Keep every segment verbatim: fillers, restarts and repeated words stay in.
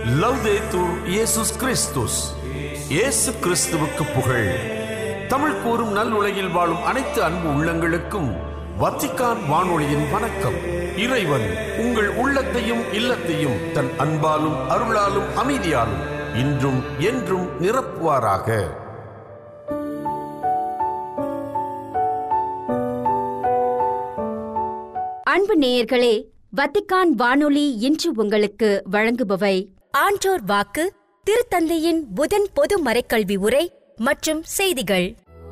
லவ்தேத்தூர் இயேசுஸ் கிறிஸ்துஸ். இயேசு கிறிஸ்துவுக்கு புகழ். தமிழ் கூறும் நல் உலகில் வாழும் அனைத்து அன்பு உள்ளங்களுக்கும் வத்திக்கான் வானொலியின் வணக்கம். இறைவன் உங்கள் உள்ளத்தையும் இல்லத்தையும் தன் அன்பாலும் அருளாலும் அமைதியாலும் இன்றும் என்றும் நிரப்புவாராக. அன்பு நேயர்களே, வத்திக்கான் வானொலி இன்று உங்களுக்கு வழங்குபவை: ஆன்றோர் வாக்கு, திருத்தந்தையின் புதன் பொது மறைக்கல்வி உரை மற்றும் செய்திகள்.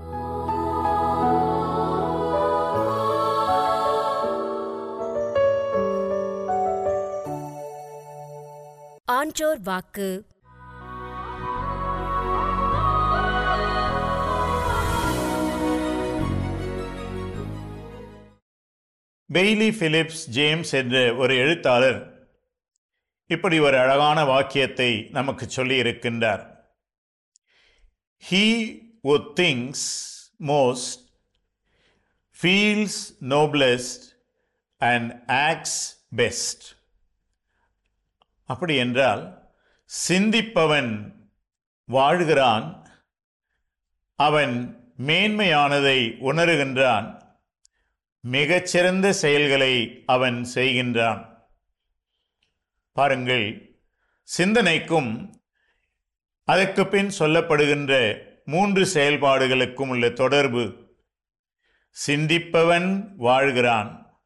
ஆன்றோர் வாக்கு. பெய்லி பிலிப்ஸ் ஜேம்ஸ் என்ற ஒரு எழுத்தாளர் இப்படி ஒரு அழகான வாக்கியத்தை நமக்கு சொல்லி இருக்கின்றார். He who thinks most feels noblest and acts best. அப்படி என்றால், சிந்திப்பவன் வாழ்கிறான், அவன் மேன்மையானதை உணர்கின்றான், மிகச்சிறந்த செயல்களை அவன் செய்கின்றான். பாருங்கள், சிந்தனைக்கும் அதற்கு பின் சொல்லப்படுகின்ற மூன்று செயல்பாடுகளுக்கும் உள்ள தொடர்பு. சிந்திப்பவன் வாழ்கிறான்,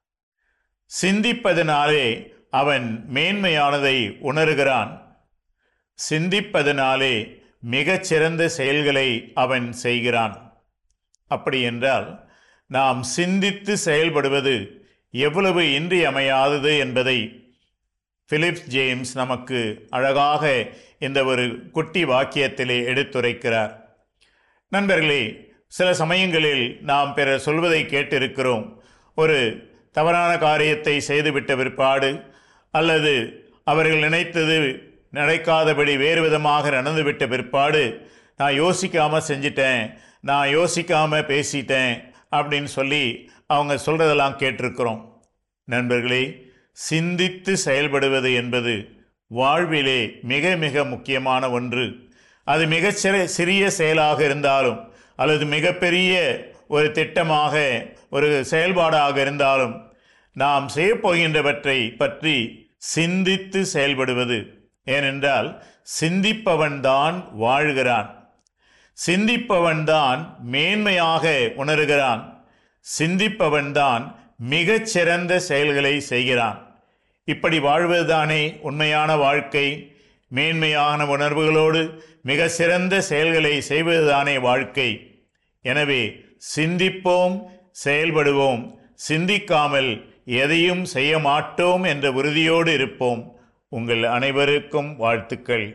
சிந்திப்பதனாலே அவன் மேன்மையானதை உணர்கிறான், சிந்திப்பதனாலே மிகச்சிறந்த செயல்களை அவன் செய்கிறான். அப்படி என்றால், நாம் சிந்தித்து செயல்படுவது எவ்வளவு இன்றியமையாதது என்பதை பிலிப்ஸ் ஜேம்ஸ் நமக்கு அழகாக இந்த ஒரு குட்டி வாக்கியத்திலே எடுத்துரைக்கிறார். நண்பர்களே, சில சமயங்களில் நாம் பிறர் சொல்வதை கேட்டிருக்கிறோம். ஒரு தவறான காரியத்தை செய்துவிட்ட பிற்பாடு, அல்லது அவர்கள் நினைத்தது நடக்காதபடி வேறு விதமாக நடந்துவிட்ட பிற்பாடு, நான் யோசிக்காமல் செஞ்சிட்டேன், நான் யோசிக்காமல் பேசிட்டேன் அப்படின்னு சொல்லி அவங்க சொல்கிறதெல்லாம் கேட்டிருக்கிறோம். நண்பர்களே, சிந்தித்து செயல்படுவது என்பது வாழ்விலே மிக மிக முக்கியமான ஒன்று. அது மிக சிறிய செயலாக இருந்தாலும், அல்லது மிகப்பெரிய ஒரு திட்டமாக ஒரு செயல்பாடாக இருந்தாலும், நாம் செய்யப்போகின்றவற்றை பற்றி சிந்தித்து செயல்படுவது. ஏனென்றால், சிந்திப்பவன்தான் வாழ்கிறான், சிந்திப்பவன்தான் மேன்மையாக உணர்கிறான், சிந்திப்பவன்தான் மிகச்சிறந்த செயல்களை செய்கிறான். இப்படி வாழ்வதுதானே உண்மையான வாழ்க்கை. மேன்மையான உணர்வுகளோடு மிக சிறந்த செயல்களை செய்வதுதானே வாழ்க்கை. எனவே சிந்திப்போம், செயல்படுவோம். சிந்திக்காமல் எதையும் செய்ய மாட்டோம் என்ற உறுதியோடு இருப்போம். உங்கள் அனைவருக்கும் வாழ்த்துக்கள்.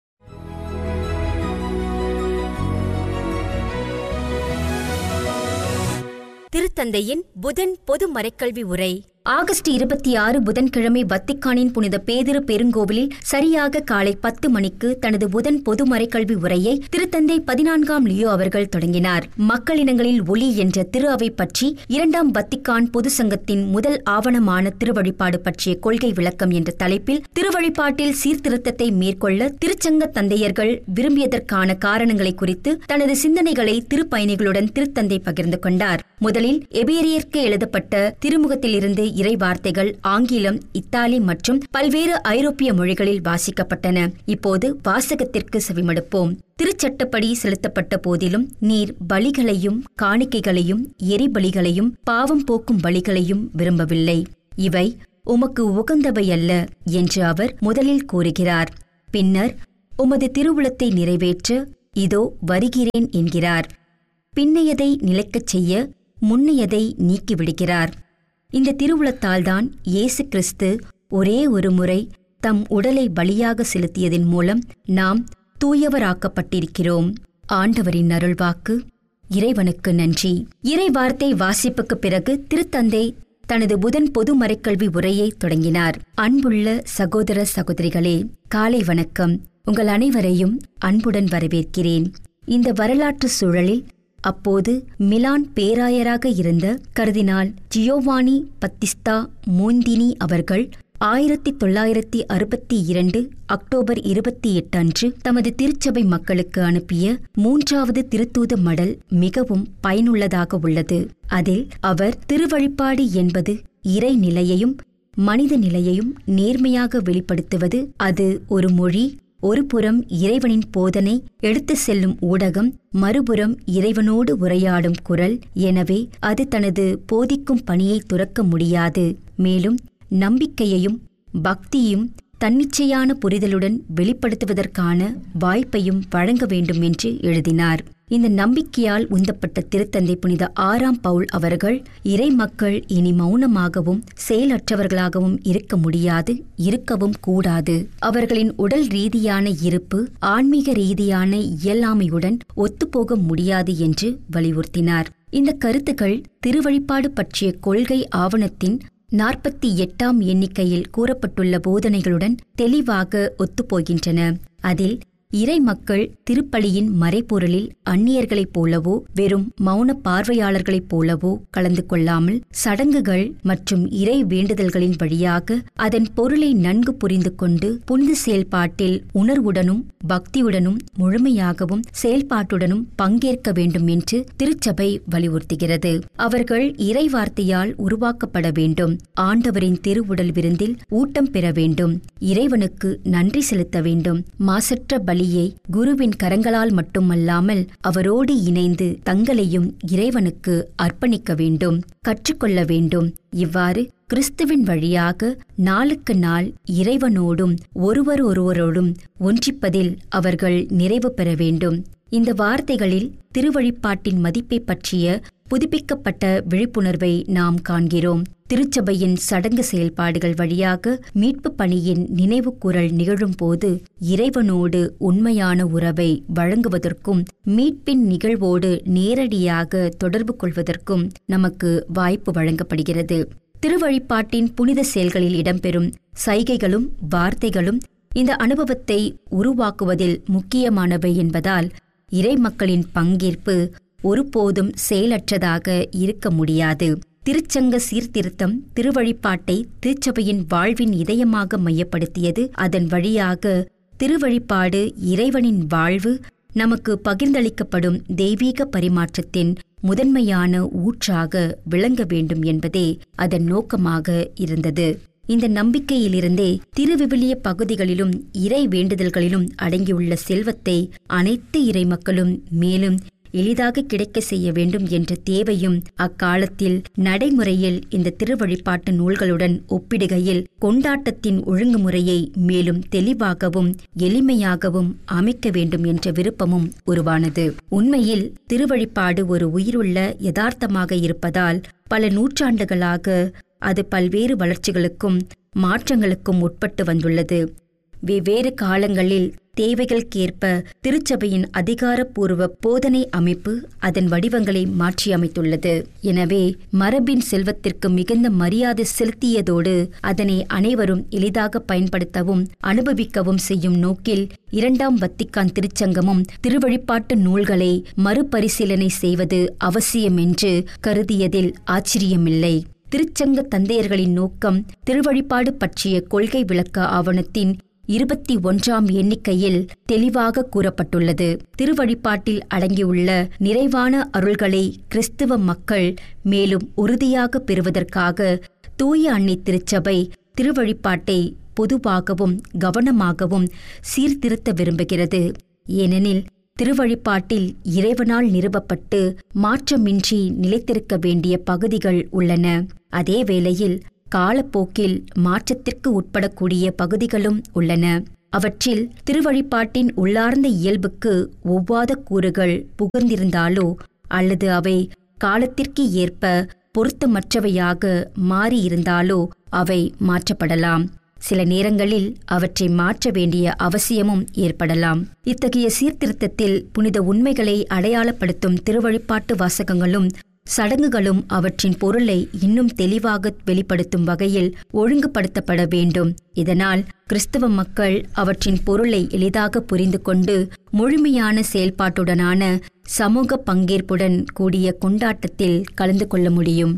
திருத்தந்தையின் புதன் பொது மறைக்கல்வி உரை. ஆகஸ்ட் இருபத்தி ஆறு புதன்கிழமை வத்திக்கானின் புனித பேதுரு பெருங்கோவிலில் சரியாக காலை பத்து மணிக்கு தனது புதன் பொது மறைக்கல்வி உரையை திருத்தந்தை பதினான்காம் லியோ அவர்கள் தொடங்கினார். மக்களினங்களில் ஒளி என்ற திரு அவை பற்றி இரண்டாம் வத்திக்கான் பொது சங்கத்தின் முதல் ஆவணமான திருவழிபாடு பற்றிய கொள்கை விளக்கம் என்ற தலைப்பில் திருவழிபாட்டில் சீர்திருத்தத்தை மேற்கொள்ள திருச்சங்க தந்தையர்கள் விரும்பியதற்கான காரணங்களை குறித்து தனது சிந்தனைகளை திருப்பயணிகளுடன் திருத்தந்தை பகிர்ந்து கொண்டார். முதலில் எபிரேயருக்கு எழுதப்பட்ட திருமுகத்திலிருந்து இறை வார்த்தைகள் ஆங்கிலம், இத்தாலி மற்றும் பல்வேறு ஐரோப்பிய மொழிகளில் வாசிக்கப்பட்டன. இப்போது வாசகத்திற்கு செவிமடுப்போம். திருச்சட்டப்படி செலுத்தப்பட்ட போதிலும் நீர் பலிகளையும் காணிக்கைகளையும் எரிபலிகளையும் பாவம் போக்கும் பலிகளையும் விரும்பவில்லை, இவை உமக்கு உகந்தவை அல்ல என்று அவர் முதலில் கூறுகிறார். பின்னர் உமது திருவுளத்தை நிறைவேற்ற இதோ வருகிறேன் என்கிறார். பின்னையதை நிலைக்கச் செய்ய முன்னையதை நீக்கிவிடுகிறார். இந்த திருவுளத்தால்தான் இயேசு கிறிஸ்து ஒரே ஒரு முறை தம் உடலை பலியாக செலுத்தியதன் மூலம் நாம் தூயவராக்கப்பட்டிருக்கிறோம். ஆண்டவரின் அருள்வாக்கு. இறைவனுக்கு நன்றி. இறை வார்த்தை வாசிப்புக்கு பிறகு திருத்தந்தை தனது புதன் பொது மறைக்கல்வி உரையை தொடங்கினார். அன்புள்ள சகோதர சகோதரிகளே, காலை வணக்கம். உங்கள் அனைவரையும் அன்புடன் வரவேற்கிறேன். இந்த வரலாற்று சூழலில் அப்போது மிலான் பேராயராக இருந்த கர்தினால் ஜியோவானி பத்திஸ்தா மோந்தினி அவர்கள் ஆயிரத்தி தொள்ளாயிரத்தி அறுபத்தி இரண்டு அக்டோபர் இருபத்தி எட்டு அன்று தமது திருச்சபை மக்களுக்கு அனுப்பிய மூன்றாவது திருத்தூத மடல் மிகவும் பயனுள்ளதாக உள்ளது. அதில் அவர் திருவழிபாடு என்பது இறை நிலையையும் மனித நிலையையும் நேர்மையாக வெளிப்படுத்துவது, அது ஒரு மொழி, ஒரு புறம் இறைவனின் போதனை எடுத்து செல்லும் ஊடகம், மறுபுறம் இறைவனோடு உரையாடும் குரல். எனவே அது தனது போதிக்கும் பணியை துறக்க முடியாது. மேலும் நம்பிக்கையையும் பக்தியும் தன்னிச்சையான புரிதலுடன் வெளிப்படுத்துவதற்கான வாய்ப்பையும் வழங்க வேண்டும் என்று எழுதினார். இந்த நம்பிக்கையால் உந்தப்பட்ட திருத்தந்தை புனித ஆறாம் பவுல் அவர்கள், இறை மக்கள் இனி மௌனமாகவும் செயலற்றவர்களாகவும் இருக்க முடியாது, இருக்கவும் கூடாது. அவர்களின் உடல் ரீதியான இருப்பு ஆன்மீக ரீதியான இயலாமையுடன் ஒத்துப்போக முடியாது என்று வலியுறுத்தினார். இந்த கருத்துக்கள் திருவழிபாடு பற்றிய கொள்கை ஆவணத்தின் நாற்பத்தி எட்டாம் எண்ணிக்கையில் கூறப்பட்டுள்ள போதனைகளுடன் தெளிவாக ஒத்துப்போகின்றன. அதில் இறை மக்கள் திருப்பலியின் மறைபொருளில் அந்நியர்களைப் போலவோ வெறும் மௌன பார்வையாளர்களைப் போலவோ கலந்து கொள்ளாமல் சடங்குகள் மற்றும் இறை வேண்டுதல்களின் வழியாக அதன் பொருளை நன்கு புரிந்து கொண்டு புனித செயல்பாட்டில் உணர்வுடனும் பக்தியுடனும் முழுமையாகவும் செயல்பாட்டுடனும் பங்கேற்க வேண்டும் என்று திருச்சபை வலியுறுத்துகிறது. அவர்கள் இறை வார்த்தையால் உருவாக்கப்பட வேண்டும். ஆண்டவரின் திருவுடல் விருந்தில் ஊட்டம் பெற வேண்டும். இறைவனுக்கு நன்றி செலுத்த வேண்டும். மாசற்ற பலியை குருவின் கரங்களால் மட்டுமல்லாமல் அவரோடு இணைந்து தங்களையும் இறைவனுக்கு அர்ப்பணிக்க வேண்டும், கற்றுக்கொள்ள வேண்டும். இவ்வாறு கிறிஸ்துவின் வழியாக நாளுக்கு நாள் இறைவனோடும் ஒருவர் ஒருவரோடும் ஒன்றிப்பதில் அவர்கள் நிறைவு பெற வேண்டும். இந்த வார்த்தைகளில் திருவழிபாட்டின் மதிப்பை பற்றிய புதுப்பிக்கப்பட்ட விழிப்புணர்வை நாம் காண்கிறோம். திருச்சபையின் சடங்கு செயல்பாடுகள் வழியாக மீட்பு பணியின் நினைவு கூறல் நிகழும் போது இறைவனோடு உண்மையான உறவை வழங்குவதற்கும் மீட்பின் நிகழ்வோடு நேரடியாக தொடர்பு கொள்வதற்கும் நமக்கு வாய்ப்பு வழங்கப்படுகிறது. திருவழிபாட்டின் புனித செயல்களில் இடம்பெறும் சைகைகளும் வார்த்தைகளும் இந்த அனுபவத்தை உருவாக்குவதில் முக்கியமானவை என்பதால் இறை மக்களின் பங்கேற்பு ஒருபோதும் செயலற்றதாக இருக்க முடியாது. திருச்சங்க சீர்திருத்தம் திருவழிபாட்டை திருச்சபையின் வாழ்வின் இதயமாக மையப்படுத்தியது. அதன் வழியாக திருவழிபாடு இறைவனின் வாழ்வு நமக்கு பகிர்ந்தளிக்கப்படும் தெய்வீக பரிமாற்றத்தின் முதன்மையான ஊற்றாக விளங்க வேண்டும் என்பதே அதன் நோக்கமாக இருந்தது. இந்த நம்பிக்கையிலிருந்தே திருவிவிலிய பகுதிகளிலும் இறை வேண்டுதல்களிலும் அடங்கியுள்ள செல்வத்தை அனைத்து இறை மக்களும் மேலும் எளிதாக கிடைக்க செய்ய வேண்டும் என்ற தேவையும் அக்காலத்தில் நடைமுறையில் இந்த திருவழிபாட்டு நூல்களுடன் ஒப்பிடுகையில் கொண்டாட்டத்தின் ஒழுங்குமுறையை மேலும் தெளிவாகவும் எளிமையாகவும் அமைக்க வேண்டும் என்ற விருப்பமும் உருவானது. உண்மையில் திருவழிபாடு ஒரு உயிருள்ள யதார்த்தமாக இருப்பதால் பல நூற்றாண்டுகளாக அது பல்வேறு வளர்ச்சிகளுக்கும் மாற்றங்களுக்கும் உட்பட்டு வந்துள்ளது. வெவ்வேறு காலங்களில் தேவைகளுக்கேற்ப திருச்சபையின் அதிகாரப்பூர்வ போதனை அமைப்பு அதன் வடிவங்களை மாற்றியமைத்துள்ளது. எனவே மரபின் செல்வத்திற்கு மிகுந்த மரியாதை செலுத்தியதோடு அதனை அனைவரும் எளிதாக பயன்படுத்தவும் அனுபவிக்கவும் செய்யும் நோக்கில் இரண்டாம் வத்திக்கான் திருச்சங்கமும் திருவழிபாட்டு நூல்களை மறுபரிசீலனை செய்வது அவசியம் என்று கருதியதில் ஆச்சரியமில்லை. திருச்சங்க தந்தையர்களின் நோக்கம் திருவழிபாடு பற்றிய கொள்கை விளக்க ஆவணத்தின் இருபத்தி ஒன்றாம் எண்ணிக்கையில் தெளிவாக கூறப்பட்டுள்ளது. திருவழிபாட்டில் அடங்கியுள்ள நிறைவான அருள்களை கிறிஸ்துவ மக்கள் மேலும் உறுதியாக பெறுவதற்காக தூய அன்னை திருச்சபை திருவழிபாட்டை பொதுவாகவும் கவனமாகவும் சீர்திருத்த விரும்புகிறது. ஏனெனில் திருவழிபாட்டில் இறைவனால் நிறுவப்பட்டு மாற்றமின்றி நிலைத்திருக்க வேண்டிய பகுதிகள் உள்ளன. அதே வேளையில் காலப்போக்கில் மாற்றத்திற்கு உட்படக்கூடிய பகுதிகளும் உள்ளன. அவற்றில் திருவழிபாட்டின் உள்ளார்ந்த இயல்புக்கு ஒவ்வாத கூறுகள் புகுந்திருந்தாலோ அல்லது அவை காலத்திற்கு ஏற்ப பொருத்தமற்றவையாக மாறியிருந்தாலோ அவை மாற்றப்படலாம். சில நேரங்களில் அவற்றை மாற்ற வேண்டிய அவசியமும் ஏற்படலாம். இத்தகைய சீர்திருத்தத்தில் புனித உண்மைகளை அடையாளப்படுத்தும் திருவழிபாட்டு வாசகங்களும் சடங்குகளும் அவற்றின் பொருளை இன்னும் தெளிவாக வெளிப்படுத்தும் வகையில் ஒழுங்குபடுத்தப்பட வேண்டும். இதனால் கிறிஸ்தவ மக்கள் அவற்றின் பொருளை எளிதாக புரிந்து கொண்டு முழுமையான செயல்பாட்டுடனான சமூக பங்கேற்புடன் கூடிய கொண்டாட்டத்தில் கலந்து கொள்ள முடியும்.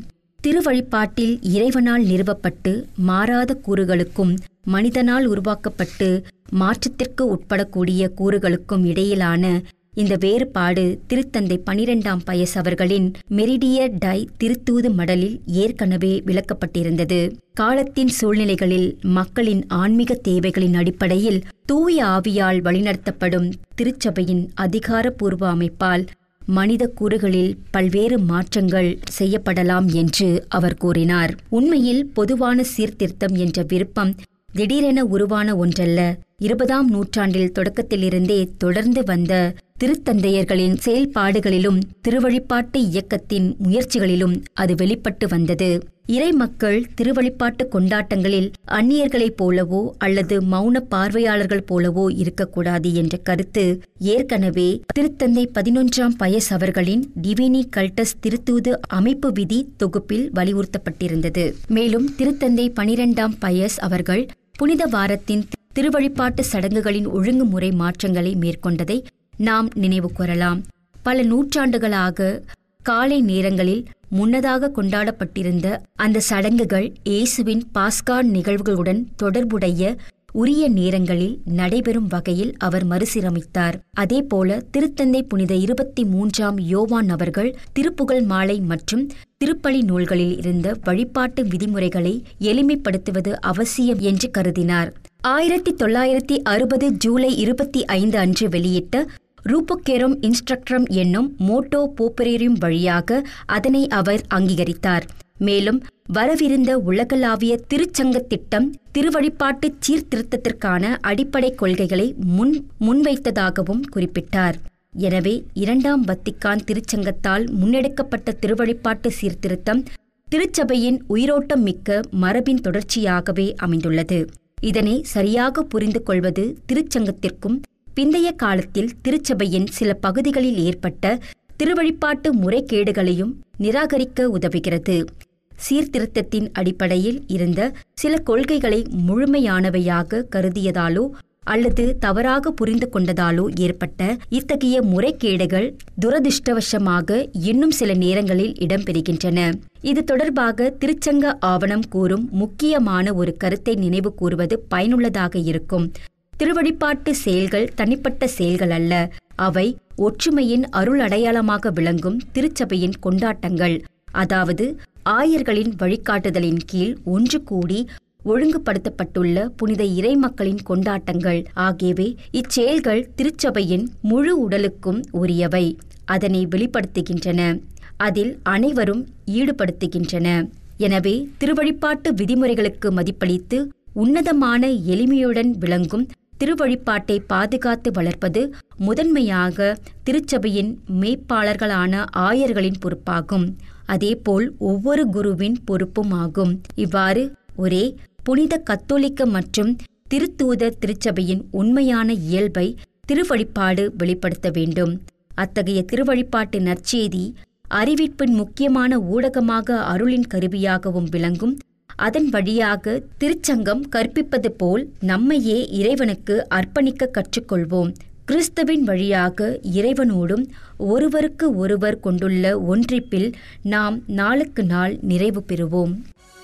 திருவழிபாட்டில் இறைவனால் நிறுவப்பட்டு மாறாத கூறுகளுக்கும் மனிதனால் உருவாக்கப்பட்டு மாற்றத்திற்கு உட்படக்கூடிய கூறுகளுக்கும் இடையிலான இந்த வேறுபாடு திருத்தந்தை பனிரெண்டாம் பயஸ் அவர்களின் மெரிடியர் டை திருத்தூது மடலில் ஏற்கனவே விளக்கப்பட்டிருந்தது. காலத்தின் சூழ்நிலைகளில் மக்களின் ஆன்மீக தேவைகளின் அடிப்படையில் தூய ஆவியால் வழிநடத்தப்படும் திருச்சபையின் அதிகாரப்பூர்வ அமைப்பால் மனித கூறுகளில் பல்வேறு மாற்றங்கள் செய்யப்படலாம் என்று அவர் கூறினார். உண்மையில் பொதுவான சீர்திருத்தம் என்ற விருப்பம் திடீரென உருவான ஒன்றல்ல. இருபதாம் நூற்றாண்டில் தொடக்கத்திலிருந்தே தொடர்ந்து வந்த திருத்தந்தையர்களின் செயல்பாடுகளிலும் திருவழிபாட்டு இயக்கத்தின் முயற்சிகளிலும் அது வெளிப்பட்டு வந்தது. இறை மக்கள் திருவழிபாட்டு கொண்டாட்டங்களில் அந்நியர்களைப் போலவோ அல்லது மௌன பார்வையாளர்கள் போலவோ இருக்கக்கூடாது என்ற கருத்து ஏற்கனவே திருத்தந்தை பதினொன்றாம் பயஸ் அவர்களின் டிவினி கல்டஸ் திருத்தூது அமைப்பு விதி தொகுப்பில் வலியுறுத்தப்பட்டிருந்தது. மேலும் திருத்தந்தை பனிரெண்டாம் பயஸ் அவர்கள் புனித வாரத்தின் திருவழிபாட்டு சடங்குகளின் ஒழுங்குமுறை மாற்றங்களை மேற்கொண்டதை நாம் நினைவு கூறலாம். பல நூற்றாண்டுகளாக காலை நேரங்களில் முன்னதாக கொண்டாடப்பட்டிருந்த அந்த சடங்குகள் இயேசுவின் பாஸ்கா நிகழ்வுகளுடன் தொடர்புடைய உரிய நேரங்களில் நடைபெறும் வகையில் அவர் மறுசீரமைத்தார். அதேபோல திருத்தந்தை புனித இருபத்தி மூன்றாம் யோவான் அவர்கள் திருப்புகழ் மாலை மற்றும் திருப்பலி நூல்களில் இருந்த வழிபாட்டு விதிமுறைகளை எளிமைப்படுத்துவது அவசியம் என்று கருதினார். ஆயிரத்தி தொள்ளாயிரத்தி அறுபது ஜூலை இருபத்தி ஐந்து அன்று வெளியிட்ட ரூபோக்கெரும் இன்ஸ்ட்ரக்ட்ரம் என்னும் மோட்டோ போப்பரேரியம் வழியாக அதனை அவர் அங்கீகரித்தார். மேலும் வரவிருந்த உலகளாவிய திருச்சங்க திட்டம் திருவழிபாட்டு சீர்திருத்தத்திற்கான அடிப்படை கொள்கைகளை முன் முன்வைத்ததாகவும் குறிப்பிட்டார். எனவே இரண்டாம் வத்திக்கான் திருச்சங்கத்தால் முன்னெடுக்கப்பட்ட திருவழிபாட்டு சீர்திருத்தம் திருச்சபையின் உயிரோட்டம் மிக்க மரபின் தொடர்ச்சியாகவே அமைந்துள்ளது. இதனை சரியாக புரிந்து கொள்வது திருச்சங்கத்திற்கும் பிந்தைய காலத்தில் திருச்சபையின் சில பகுதிகளில் ஏற்பட்ட திருவழிபாட்டு முறைகேடுகளையும் நிராகரிக்க உதவுகிறது. சீர்திருத்தத்தின் அடிப்படையில் இருந்த சில கொள்கைகளை முழுமையானவையாக கருதியதாலோ அல்லது தவறாக புரிந்து கொண்டதாலோ ஏற்பட்ட இத்தகைய முறைகேடுகள் துரதிருஷ்டவசமாக இன்னும் சில நேரங்களில் இடம்பெறுகின்றன. இது தொடர்பாக திருச்சங்க ஆவணம் கூறும் முக்கியமான ஒரு கருத்தை நினைவு கூறுவது பயனுள்ளதாக இருக்கும். திருவழிபாட்டு செயல்கள் தனிப்பட்ட செயல்கள் அல்ல. அவை ஒற்றுமையின் அருள் அடையாளமாக விளங்கும் திருச்சபையின் கொண்டாட்டங்கள், அதாவது ஆயர்களின் வழிகாட்டுதலின் கீழ் ஒன்று கூடி ஒழுங்குபடுத்தப்பட்டுள்ள புனித இறைமக்களின் கொண்டாட்டங்கள் ஆகியவை இச்செயல்கள் திருச்சபையின் முழு உடலுக்கும் உரியவை. அதனை வெளிப்படுத்துகின்றன, அதில் அனைவரும் ஈடுபடுத்துகின்றன. எனவே திருவழிபாட்டு விதிமுறைகளுக்கு மதிப்பளித்து உன்னதமான எளிமையுடன் விளங்கும் திருவழிபாட்டை பாதுகாத்து வளர்ப்பது முதன்மையாக திருச்சபையின் மேய்ப்பாளர்களான ஆயர்களின் பொறுப்பாகும். அதேபோல் ஒவ்வொரு குருவின் பொறுப்பும் ஆகும். இவ்வாறு ஒரே புனித கத்தோலிக்க மற்றும் திருத்தூத திருச்சபையின் உண்மையான இயல்பை திருவழிபாடு வெளிப்படுத்த வேண்டும். அத்தகைய திருவழிபாட்டு நற்செய்தி அறிவிப்பின் முக்கியமான ஊடகமாக அருளின் கருவியாகவும் விளங்கும். அதன் வழியாக திருச்சங்கம் கற்பிப்பது போல் நம்மையே இறைவனுக்கு அர்ப்பணிக்க கற்றுக்கொள்வோம். கிறிஸ்துவின் வழியாக இறைவனோடும் ஒருவருக்கு ஒருவர் கொண்டுள்ள ஒன்றிப்பில் நாம் நாளுக்கு நாள் நிறைவு பெறுவோம்.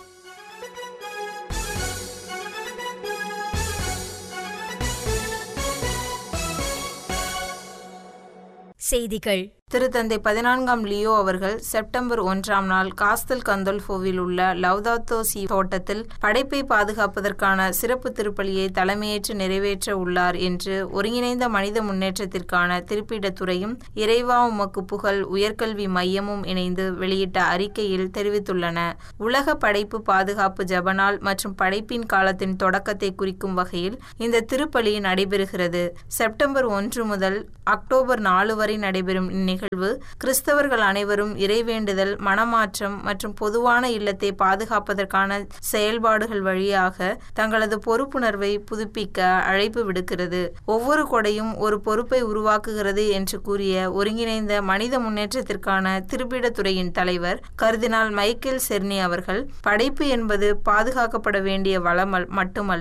செய்திகள். திருத்தந்தை பதினான்காம் லியோ அவர்கள் செப்டம்பர் ஒன்றாம் நாள் காஸ்தல் கந்தோல்ஃபோவில் உள்ள லவ்தாத்தோ சி தோட்டத்தில் படைப்பை பாதுகாப்பதற்கான சிறப்பு திருப்பலியை தலைமையேற்று நிறைவேற்ற உள்ளார் என்று ஒருங்கிணைந்த மனித முன்னேற்றத்திற்கான திருப்பிடத்துறையும் இறைவா உமக்கு புகழ் உயர்கல்வி மையமும் இணைந்து வெளியிட்ட அறிக்கையில் தெரிவித்துள்ளன. உலக படைப்பு பாதுகாப்பு ஜபநாள் மற்றும் படைப்பின் காலத்தின் தொடக்கத்தை குறிக்கும் வகையில் இந்த திருப்பலி நடைபெறுகிறது. செப்டம்பர் ஒன்று முதல் அக்டோபர் நாலு வரை நடைபெறும் நிகழ்வு கிறிஸ்தவர்கள் அனைவரும் இறைவேண்டுதல், மனமாற்றம் மற்றும் பொதுவான இல்லத்தை பாதுகாப்பதற்கான செயல்பாடுகள் வழியாக தங்களது பொறுப்புணர்வை புதுப்பிக்க அழைப்பு விடுக்கிறது. ஒவ்வொரு கொடையும் ஒரு பொறுப்பை உருவாக்குகிறது என்று கூறிய ஒருங்கிணைந்த மனித முன்னேற்றத்திற்கான திருப்பிடத்துறையின் தலைவர் கர்தினால் மைக்கேல் செர்னி அவர்கள், படைப்பு என்பது பாதுகாக்கப்பட வேண்டிய வளம் மட்டுமல்ல,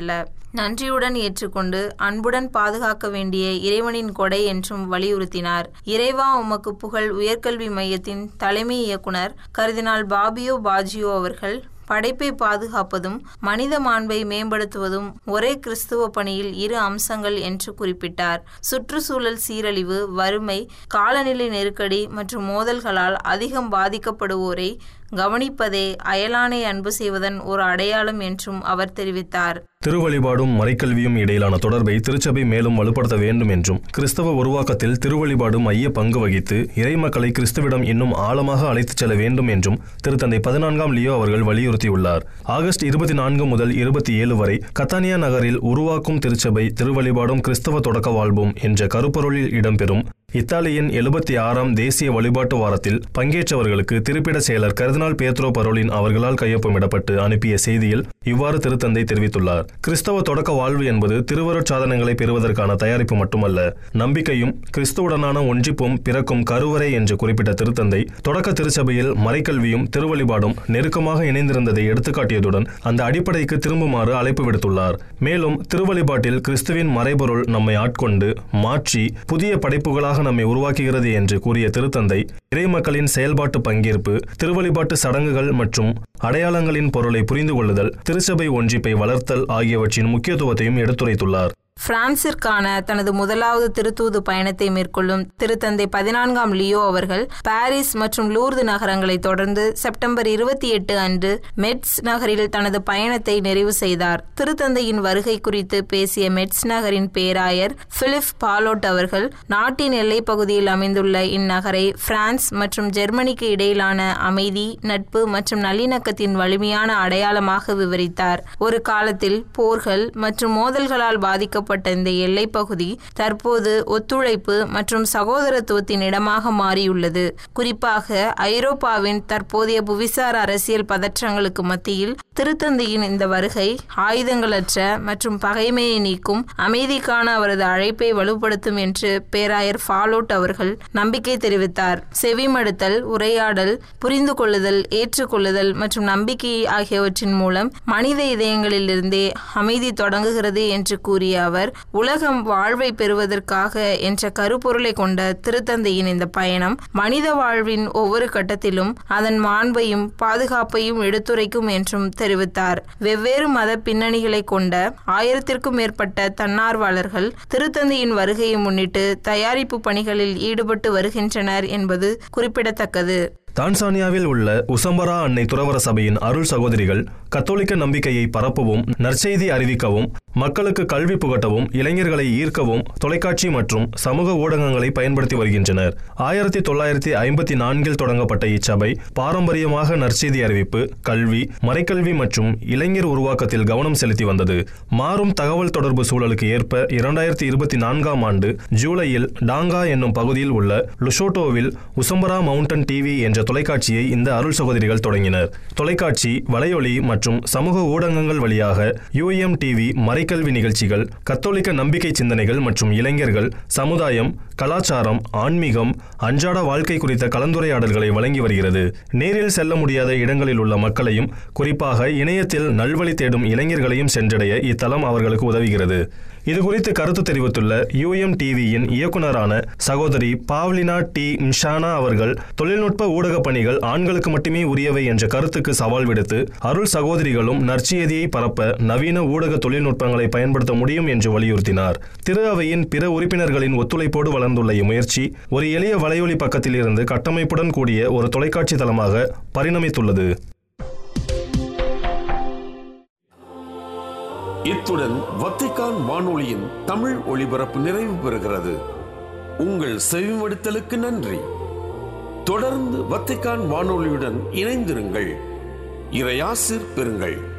நன்றியுடன் ஏற்றுக்கொண்டு அன்புடன் பாதுகாக்க வேண்டிய இறைவனின் கொடை என்றும் வலியுறுத்தினார். இறைவா உமக்கு புகழ் உயர்கல்வி மையத்தின் தலைமை இயக்குனர் கர்தினால் பாபியோ பாஜியோ அவர்கள் படைப்பை பாதுகாப்பதும் மனித மாண்பை மேம்படுத்துவதும் ஒரே கிறிஸ்துவ பணியில் இரு அம்சங்கள் என்று குறிப்பிட்டார். சுற்றுச்சூழல் சீரழிவு, வறுமை, காலநிலை நெருக்கடி மற்றும் மோதல்களால் அதிகம் பாதிக்கப்படுவோரை கவனிப்பதே அயலானை அன்பு செய்வதன் ஒரு அடையாளம் என்றும் அவர் தெரிவித்தார். திருவழிபாடும் மறைக்கல்வியும் இடையிலான தொடர்பை திருச்சபை மேலும் வலுப்படுத்த வேண்டும் என்றும், கிறிஸ்தவ உருவாக்கத்தில் திருவழிபாடு மைய பங்கு வகித்து இறைமக்களை கிறிஸ்துவிடம் இன்னும் ஆழமாக அழைத்துச் செல்ல வேண்டும் என்றும் திருத்தந்தை பதினான்காம் லியோ அவர்கள் வலியுறுத்தியுள்ளார். ஆகஸ்ட் இருபத்தி நான்கு முதல் இருபத்தி ஏழு வரை கத்தானியா நகரில் உருவாக்கும் திருச்சபை திருவழிபாடும் கிறிஸ்தவ தொடக்க வாழ்வும் என்ற கருப்பொருளில் இடம்பெறும் இத்தாலியின் எழுபத்தி ஆறாம் தேசிய வழிபாட்டு வாரத்தில் பங்கேற்றவர்களுக்கு திருப்பிட செயலர் கர்தினால் பேத்ரோ பரோலின் அவர்களால் கையொப்பமிடப்பட்டு அனுப்பிய செய்தியில் இவ்வாறு திருத்தந்தை தெரிவித்துள்ளார். கிறிஸ்தவ தொடக்க வாழ்வு என்பது திருவருட் சாதனங்களை பெறுவதற்கான தயாரிப்பு மட்டுமல்ல, நம்பிக்கையும் கிறிஸ்துவுடனான ஒன்றிப்பும் பிறக்கும் கருவறை என்று குறிப்பிட்ட திருத்தந்தை, தொடக்க திருச்சபையில் மறைக்கல்வியும் திருவழிபாடும் நெருக்கமாக இணைந்திருந்ததை எடுத்துக்காட்டியதுடன் அந்த அடிப்படைக்கு திரும்புமாறு அழைப்பு விடுத்துள்ளார். மேலும் திருவழிபாட்டில் கிறிஸ்துவின் மறைபொருள் நம்மை ஆட்கொண்டு மாற்றி புதிய படைப்புகளாக நம்மை உருவாக்குகிறது என்று கூறிய திருத்தந்தை, இறைமக்களின் செயல்பாட்டு பங்கேற்பு, திருவழிபாட்டு சடங்குகள் மற்றும் அடையாளங்களின் பொருளை புரிந்து கொள்ளுதல், திருச்சபை ஒன்றிப்பை வளர்த்தல் ஆகியவற்றின் முக்கியத்துவத்தையும் எடுத்துரைத்துள்ளார். பிரான்சிற்கான தனது முதலாவது திருத்தூது பயணத்தை மேற்கொள்ளும் திருத்தந்தை பதினான்காம் லியோ அவர்கள் பாரிஸ் மற்றும் லூர்து நகரங்களை தொடர்ந்து செப்டம்பர் இருபத்தி எட்டு அன்று மெட்ஸ் நகரில் தனது பயணத்தை நிறைவு செய்தார். திருத்தந்தையின் வருகை குறித்து பேசிய மெட்ஸ் நகரின் பேராயர் பிலிப் பாலோட் அவர்கள், நாட்டின் எல்லைப் பகுதியில் அமைந்துள்ள இந்நகரை பிரான்ஸ் மற்றும் ஜெர்மனிக்கு இடையிலான அமைதி, நட்பு மற்றும் நல்லிணக்கத்தின் வலிமையான அடையாளமாக விவரித்தார். ஒரு காலத்தில் போர்கள் மற்றும் மோதல்களால் பாதிக்க இந்த எல்லை பகுதி தற்போது ஒத்துழைப்பு மற்றும் சகோதரத்துவத்தின் இடமாக மாறியுள்ளது. குறிப்பாக ஐரோப்பாவின் தற்போதைய புவிசார் அரசியல் பதற்றங்களுக்கு மத்தியில் திருத்தந்தையின் இந்த வருகை ஆயுதங்களற்ற மற்றும் பகைமையை நீக்கும் அமைதிக்கான அவரது அழைப்பை வலுப்படுத்தும் என்று பேராயர் ஃபாலோட் அவர்கள் நம்பிக்கை தெரிவித்தார். செவிமடுத்தல், உரையாடல், புரிந்து கொள்ளுதல், ஏற்றுக்கொள்ளுதல் மற்றும் நம்பிக்கை ஆகியவற்றின் மூலம் மனித இதயங்களிலிருந்தே அமைதி தொடங்குகிறது என்று கூறிய அவர், உலகம் வாழ்வை பெறுவதற்காக என்ற கருப்பொருளை கொண்ட திருத்தந்தையின் இந்த பயணம் மனித வாழ்வின் ஒவ்வொரு கட்டத்திலும் அதன் மாண்பையும் பாதுகாப்பையும் எடுத்துரைக்கும் என்றும் தெரிவித்தார். வெவ்வேறு மத பின்னணிகளை கொண்ட ஆயிரத்திற்கும் மேற்பட்ட தன்னார்வலர்கள் திருத்தந்தையின் வருகையை முன்னிட்டு தயாரிப்பு பணிகளில் ஈடுபட்டு வருகின்றனர் என்பது குறிப்பிடத்தக்கது. தான்சானியாவில் உள்ள உசம்பரா அன்னை துறவர சபையின் அருள் சகோதரிகள் கத்தோலிக்க நம்பிக்கையை பரப்பவும், நற்செய்தி அறிவிக்கவும், மக்களுக்கு கல்வி புகட்டவும், இளைஞர்களை ஈர்க்கவும் தொலைக்காட்சி மற்றும் சமூக ஊடகங்களை பயன்படுத்தி வருகின்றனர். ஆயிரத்தி தொள்ளாயிரத்தி ஐம்பத்தி நான்கில் தொடங்கப்பட்ட இச்சபை பாரம்பரியமாக நற்செய்தி அறிவிப்பு, கல்வி, மறைக்கல்வி மற்றும் இளைஞர் உருவாக்கத்தில் கவனம் செலுத்தி வந்தது. மாறும் தகவல் தொடர்பு சூழலுக்கு ஏற்ப இரண்டாயிரத்தி இருபத்தி நான்காம் ஆண்டு ஜூலையில் டாங்கா என்னும் பகுதியில் உள்ள லுஷோட்டோவில் உசம்பரா மவுண்டன் டிவி என்ற தொலைக்காட்சியை இந்த அருள் சகோதரிகள் தொடங்கினர். தொலைக்காட்சி, வலையொலி மற்றும் சமூக ஊடகங்கள் வழியாக யூஎம் டிவி மறைக்கல்வி நிகழ்ச்சிகள், கத்தோலிக்க நம்பிக்கை சிந்தனைகள் மற்றும் இளைஞர்கள், சமுதாயம், கலாச்சாரம், ஆன்மீகம், அன்றாட வாழ்க்கை குறித்த கலந்துரையாடல்களை வழங்கி வருகிறது. நேரில் செல்ல முடியாத இடங்களில் உள்ள மக்களையும், குறிப்பாக இணையத்தில் நல்வழி தேடும் இளைஞர்களையும் சென்றடைய இத்தலம் அவர்களுக்கு உதவுகிறது. இதுகுறித்து கருத்து தெரிவித்துள்ள யூஎம் டிவியின் இயக்குநரான சகோதரி பாவ்லினா டி மிஷானா அவர்கள், தொழில்நுட்ப ஊடக பணிகள் ஆண்களுக்கு மட்டுமே உரியவை என்ற கருத்துக்கு சவால் விடுத்து, அருள் சகோதரிகளும் நற்செய்தியை பரப்ப நவீன ஊடக தொழில்நுட்பங்களை பயன்படுத்த முடியும் என்று வலியுறுத்தினார். திரு அவையின் பிற உறுப்பினர்களின் ஒத்துழைப்போடு வளர்ந்துள்ள இம்முயற்சி ஒரு எளிய வலையொலி பக்கத்தில் இருந்து கட்டமைப்புடன் கூடிய ஒரு தொலைக்காட்சி தளமாக பரிணமித்துள்ளது. இத்துடன் வத்திக்கான் வானொலியின் தமிழ் ஒளிபரப்பு நிறைவு பெறுகிறது. உங்கள் செவிமடுத்தலுக்கு நன்றி. தொடர்ந்து வத்திக்கான் வானொலியுடன் இணைந்திருங்கள். இறையாசிர் பெறுங்கள்.